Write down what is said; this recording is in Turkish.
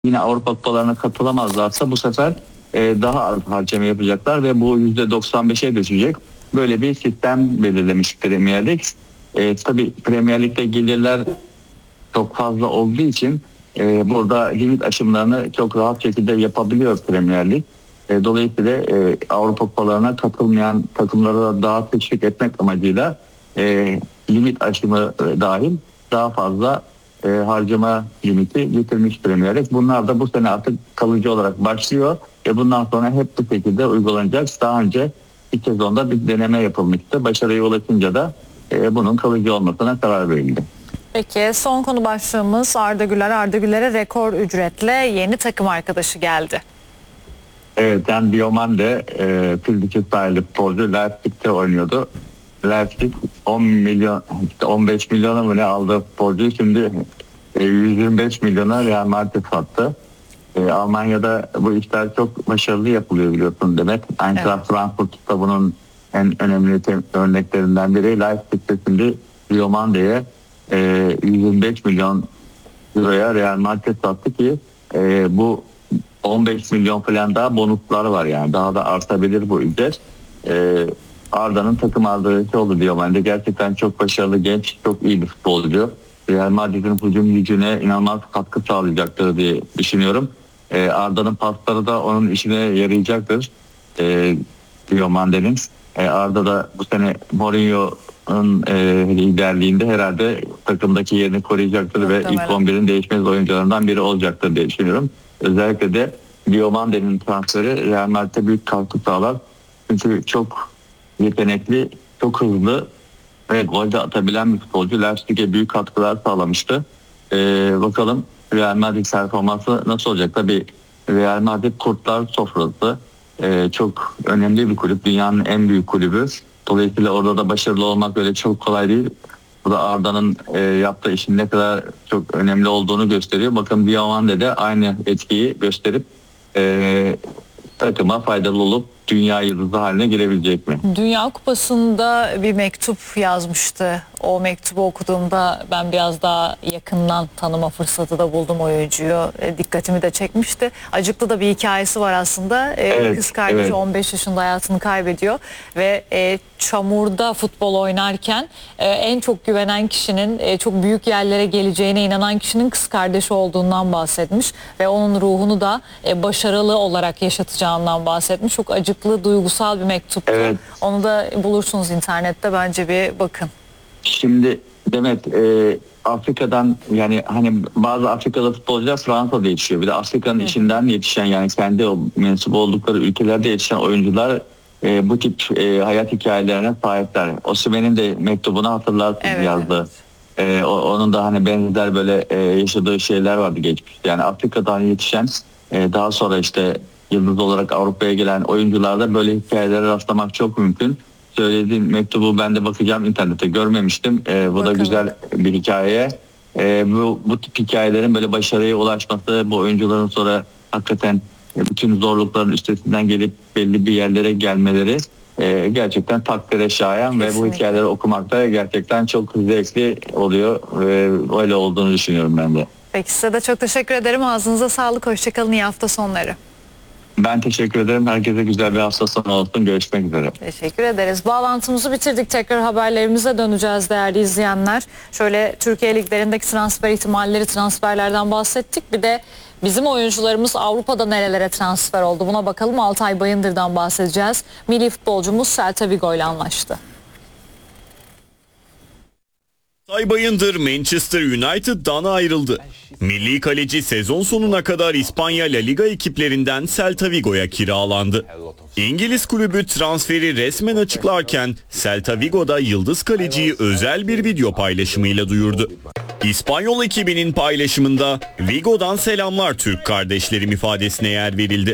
yine Avrupa Kupalarına katılamazlarsa bu sefer daha az harcama yapacaklar ve bu %95'e düşecek. Böyle bir sistem belirlemiş Premier Lig. Tabii Premier Lig'de gelirler çok fazla olduğu için burada limit aşımlarını çok rahat şekilde yapabiliyor Premier Lig. Dolayısıyla Avrupa Kupalarına katılmayan takımları da daha teşvik etmek amacıyla limit aşımı dahil daha fazla harcama limiti getirmiş Premier Lig. Bunlar da bu sene artık kalıcı olarak başlıyor ve bundan sonra hep bu şekilde uygulanacak. Daha önce bir sezonda bir deneme yapılmıştı. Başarıya ulaşınca da bunun kalıcı olmasına karar verildi. Peki son konu başlığımız Arda Güler. Arda Güler'e rekor ücretle yeni takım arkadaşı geldi. Evet, yani Diomande Fildiki sahili futbolcu Leipzig'te oynuyordu. Leipzig 10 milyon, 15 milyona mı ne aldı futbolcuyu, şimdi 125 milyona Real Madrid sattı. Almanya'da bu işler çok başarılı yapılıyor biliyorsun Demet. Eintracht Frankfurt'ta bunun en önemli örneklerinden biri. Leipzig'te şimdi Diomande'ye 125 milyon euroya Real Madrid sattı ki bu 15 milyon falan daha bonuslar var, yani daha da artabilir bu ücret. Arda'nın takım arkadaşı oldu Diomande. Gerçekten çok başarılı, genç, çok iyi bir futbolcu. Real Madrid'in hücum gücüne inanılmaz katkı sağlayacaktır diye düşünüyorum. Arda'nın pasları da onun işine yarayacaktır. Diomande'nin. Arda da bu sene Mourinho'nun liderliğinde herhalde takımdaki yerini koruyacaktır ve ilk 11'in değişmez oyuncularından biri olacaktır diye düşünüyorum. Özellikle de Diomande'nin transferi Real Madrid'e büyük katkı sağlar. Çünkü çok yetenekli, çok hızlı ve gol de atabilen bir futbolcu. Leipzig'e büyük katkılar sağlamıştı. Bakalım Real Madrid performansı nasıl olacak? Tabii Real Madrid kurtlar sofrası. Çok önemli bir kulüp. Dünyanın en büyük kulübü. Dolayısıyla orada da başarılı olmak öyle çok kolay değil. Bu da Arda'nın yaptığı işin ne kadar çok önemli olduğunu gösteriyor. Bakın Diomande de aynı etkiyi gösterip takıma faydalı olup dünya yıldızı haline girebilecek mi? Dünya Kupası'nda bir mektup yazmıştı. O mektubu okuduğumda ben biraz daha yakından tanıma fırsatı da buldum oyuncuyu. Dikkatimi de çekmişti. Acıklı da bir hikayesi var aslında. Kız kardeşi 15 yaşında hayatını kaybediyor ve çamurda futbol oynarken en çok güvenen kişinin, çok büyük yerlere geleceğine inanan kişinin kız kardeşi olduğundan bahsetmiş ve onun ruhunu da başarılı olarak yaşatacağından bahsetmiş. Çok acıklı, duygusal bir mektuptu. Evet. Onu da bulursunuz internette, bence bir bakın. Şimdi Demet, Afrika'dan, yani hani bazı Afrikalı futbolcular Fransa'da yetişiyor. Bir de Afrika'nın içinden yetişen, yani kendi mensup oldukları ülkelerde yetişen oyuncular bu tip hayat hikayelerine sahipler. Osimhen'in de mektubunu hatırlarsınız, yazdı. Onun da hani benzer böyle yaşadığı şeyler vardı geçmiş. Yani Afrika'dan yetişen daha sonra işte yıldız olarak Avrupa'ya gelen oyuncularda böyle hikayelere rastlamak çok mümkün. Söylediğin mektubu ben de bakacağım, internette görmemiştim. Bu da güzel bir hikaye. Bu tip hikayelerin böyle başarıya ulaşması, bu oyuncuların sonra hakikaten bütün zorlukların üstesinden gelip belli bir yerlere gelmeleri gerçekten takdire şayan. Kesinlikle. Ve bu hikayeleri okumak da gerçekten çok zevkli oluyor. Öyle olduğunu düşünüyorum ben de. Peki, size de çok teşekkür ederim. Ağzınıza sağlık. Hoşçakalın. İyi hafta sonları. Ben teşekkür ederim. Herkese güzel bir hafta sonu olsun. Görüşmek üzere. Teşekkür ederiz. Bağlantımızı bitirdik. Tekrar haberlerimize döneceğiz değerli izleyenler. Şöyle Türkiye liglerindeki transfer ihtimalleri, transferlerden bahsettik. Bir de bizim oyuncularımız Avrupa'da nerelere transfer oldu, buna bakalım. Altay Bayındır'dan bahsedeceğiz. Milli futbolcumuz Celta Vigo ile anlaştı. Altay Bayındır Manchester United'dan ayrıldı. Milli kaleci sezon sonuna kadar İspanya La Liga ekiplerinden Celta Vigo'ya kiralandı. İngiliz kulübü transferi resmen açıklarken Celta Vigo'da yıldız kaleciyi özel bir video paylaşımıyla duyurdu. İspanyol ekibinin paylaşımında "Vigo'dan selamlar Türk kardeşlerim" ifadesine yer verildi.